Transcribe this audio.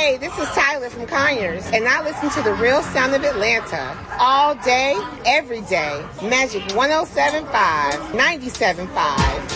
Hey, this is Tyler from Conyers, and I listen to the Real Sound of Atlanta all day, every day. Magic 107.5, 97.5.